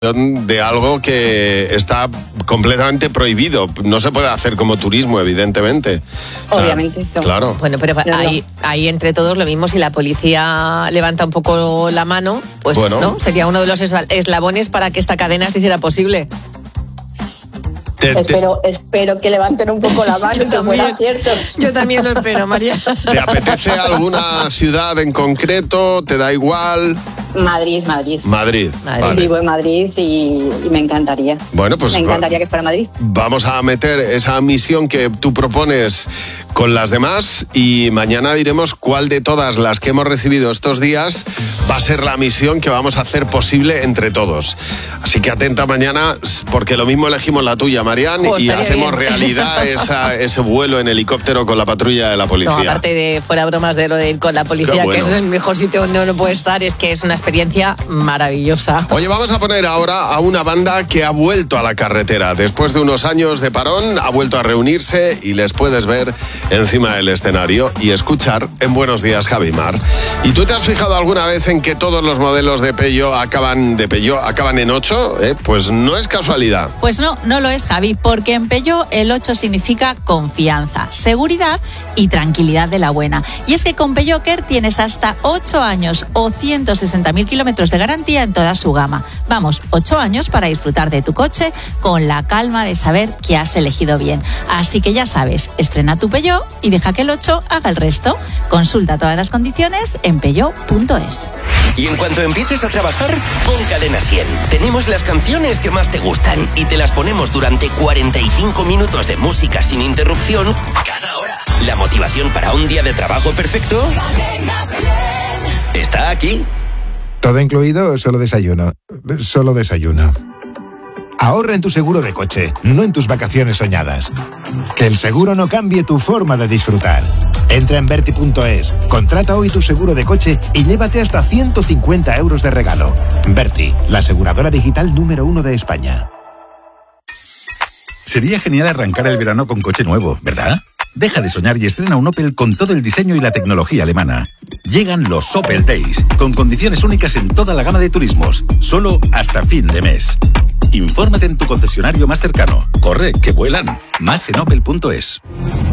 de algo que está completamente prohibido. No se puede hacer como turismo, evidentemente. Obviamente. No. Claro. Bueno, pero ahí entre todos lo mismo, si la policía levanta un poco la mano, pues ¿no? Sería uno de los eslabones para que esta cadena se hiciera posible. Espero que levanten un poco la mano y que fuera cierto. Yo también lo espero, María. ¿Te apetece alguna ciudad en concreto? ¿Te da igual? Madrid. Vale. Vivo en Madrid y me encantaría. Bueno, pues me encantaría que fuera Madrid. Vamos a meter esa misión que tú propones con las demás y mañana diremos cuál de todas las que hemos recibido estos días va a ser la misión que vamos a hacer posible entre todos. Así que atenta mañana, porque lo mismo elegimos la tuya, Marian, y hacemos realidad ese vuelo en helicóptero con la patrulla de la policía. No, aparte de fuera bromas de lo de ir con la policía, que es el mejor sitio donde uno puede estar, es que es una experiencia maravillosa. Oye, vamos a poner ahora a una banda que ha vuelto a la carretera. Después de unos años de parón, ha vuelto a reunirse y les puedes ver encima del escenario y escuchar en Buenos Días, Javimar. ¿Y tú te has fijado alguna vez en que todos los modelos de Peugeot acaban en 8? Pues no es casualidad. Pues no lo es, Javi, porque en Peugeot el 8 significa confianza, seguridad y tranquilidad de la buena. Y es que con Peugeot Care tienes hasta 8 años o 160.000 kilómetros de garantía en toda su gama. Vamos, 8 años para disfrutar de tu coche con la calma de saber que has elegido bien. Así que ya sabes, estrena tu Peugeot y deja que el 8 haga el resto. Consulta todas las condiciones en peugeot.es. Y en cuanto empieces a trabajar, pon Cadena 100. Tenemos las canciones que más te gustan y te las ponemos durante 45 minutos de música sin interrupción cada hora. La motivación para un día de trabajo perfecto está aquí. ¿Todo incluido o solo desayuno? Solo desayuno. Ahorra en tu seguro de coche, no en tus vacaciones soñadas. Que el seguro no cambie tu forma de disfrutar. Entra en Verti.es, contrata hoy tu seguro de coche y llévate hasta 150 euros de regalo. Verti, la aseguradora digital número 1 de España. Sería genial arrancar el verano con coche nuevo, ¿verdad? Deja de soñar y estrena un Opel con todo el diseño y la tecnología alemana. Llegan los Opel Days, con condiciones únicas en toda la gama de turismos, solo hasta fin de mes. Infórmate en tu concesionario más cercano. Corre, que vuelan. Más en opel.es.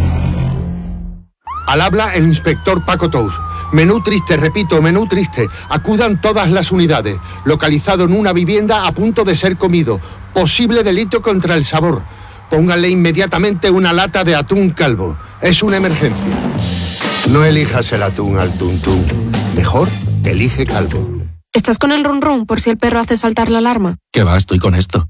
Al habla el inspector Paco Tous. Menú triste, repito, menú triste. Acudan todas las unidades. Localizado en una vivienda a punto de ser comido. Posible delito contra el sabor. Pónganle inmediatamente una lata de atún calvo. Es una emergencia. No elijas el atún al tuntún. Mejor, elige calvo. ¿Estás con el run run por si el perro hace saltar la alarma? ¿Qué va? Estoy con esto.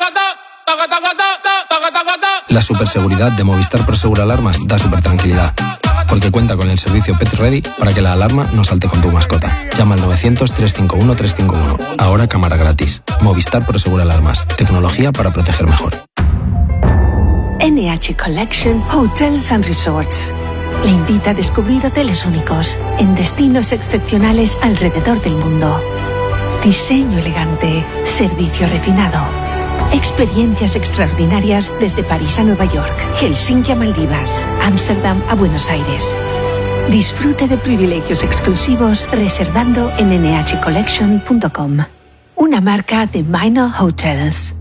La superseguridad de Movistar Prosegur Alarmas da súper tranquilidad, porque cuenta con el servicio Pet Ready para que la alarma no salte con tu mascota. Llama al 900-351-351. Ahora cámara gratis. Movistar Prosegur Alarmas. Tecnología para proteger mejor. NH Collection Hotels and Resorts le invita a descubrir hoteles únicos en destinos excepcionales alrededor del mundo. Diseño elegante, servicio refinado, experiencias extraordinarias desde París a Nueva York, Helsinki a Maldivas, Ámsterdam a Buenos Aires. Disfrute de privilegios exclusivos reservando en nhcollection.com. Una marca de Minor Hotels.